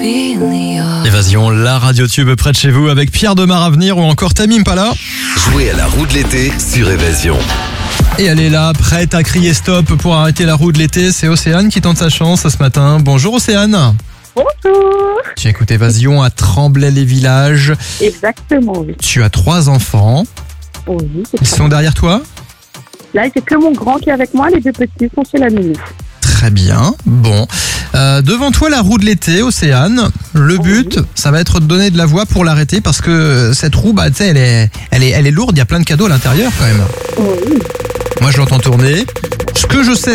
Évasion, la radio tube près de chez vous avec Pierre Demar à venir ou encore Tamim Pala. Jouez à la roue de l'été sur Évasion. Et elle est là, prête à crier stop pour arrêter la roue de l'été. C'est Océane qui tente sa chance ce matin. Bonjour Océane. Bonjour. Tu écoutes Évasion à Tremblay-les-Villages. Exactement, oui. Tu as 3 enfants. Oui, Ils sont derrière toi ? Là, c'est que mon grand qui est avec moi, les 2 petits sont chez la nounou. Très bien. Bon. Devant toi, la roue de l'été, Océane. Le but, ça va être de donner de la voix pour l'arrêter parce que cette roue, tu sais, elle est lourde. Il y a plein de cadeaux à l'intérieur quand même. Oui. Moi, je l'entends tourner. Ce que je sais,